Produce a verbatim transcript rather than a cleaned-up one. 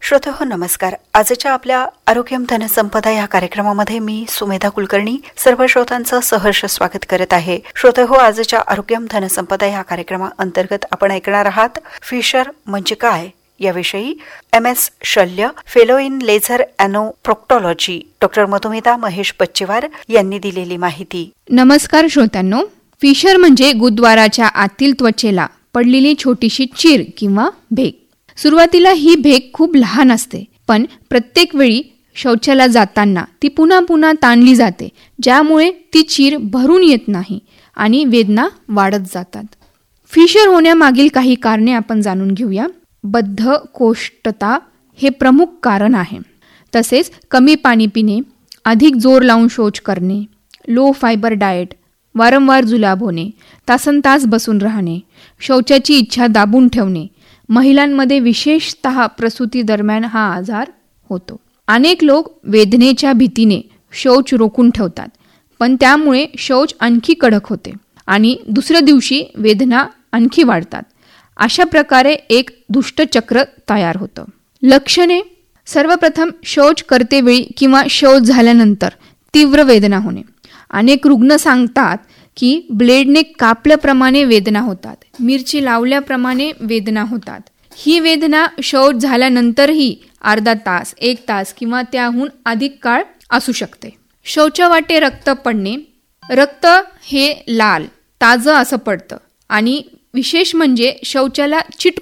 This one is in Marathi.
श्रोते हो नमस्कार. आजच्या आपल्या आरोग्यम धनसंपदा या कार्यक्रमामध्ये मी सुमेधा कुलकर्णी सर्व श्रोतांचं सहर्ष स्वागत करत आहे. श्रोते हो, आजच्या आरोग्यम धनसंपदा या कार्यक्रमाअंतर्गत आपण ऐकणार आहात फिशर म्हणजे काय याविषयी एम एस शल्य, fellow in laser ॲनोप्रोक्टॉलॉजी, doctor Madhumita Mahesh Bachchewar यांनी दिलेली माहिती. नमस्कार श्रोत्यांनो. फिशर म्हणजे गुदद्वाराच्या आतील त्वचेला पडलेली छोटीशी चीर किंवा भेग. सुरुवातीला ही भेग खूप लहान असते, पण प्रत्येक वेळी शौचाला जाताना ती पुन्हा पुन्हा ताणली जाते, ज्यामुळे ती चीर भरून येत नाही आणि वेदना वाढत जातात. फिशर होण्यामागील काही कारणे आपण जाणून घेऊया. बद्धकोष्ठता हे प्रमुख कारण आहे. तसेच कमी पाणी पिणे, अधिक जोर लावून शौच करणे, लो फायबर डाएट, वारंवार जुलाब होणे, तासनतास बसून राहणे, शौचाची इच्छा दाबून ठेवणे, महिलांमध्ये विशेषतः प्रसूती दरम्यान हा आजार होतो. अनेक लोक वेदनेच्या भीतीने शौच रोखून ठेवतात, पण त्यामुळे शौच आणखी कडक होते आणि दुसऱ्या दिवशी वेदना आणखी वाढतात. अशा प्रकारे एक दुष्टचक्र तयार होतं. लक्षणे: सर्वप्रथम शौच करतेवेळी किंवा शौच झाल्यानंतर तीव्र वेदना होणे. अनेक रुग्ण सांगतात की ब्लेडने कापल्याप्रमाणे वेदना होतात, मिरची लावल्याप्रमाणे वेदना होतात. ही वेदना शौच झाल्यानंतरही अर्धा तास, एक तास किंवा त्याहून अधिक काळ असू शकते. शौचवाटे रक्त पडणे. रक्त हे लाल, ताजं असं पडतं आणि विशेष म्हणजे शौचाला चिट